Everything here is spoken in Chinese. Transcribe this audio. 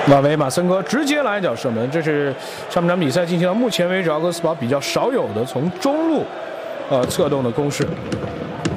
瓦维马森科直接来脚射门，这是上半场比赛进行到目前为止奥格斯堡比较少有的从中路侧动的攻势。